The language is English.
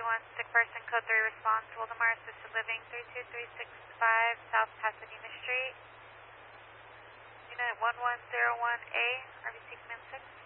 sick person, code 3 response, Wildemar Assisted Living, 32365 South Pasadena Street. Unit 1101A, RBC Command 6.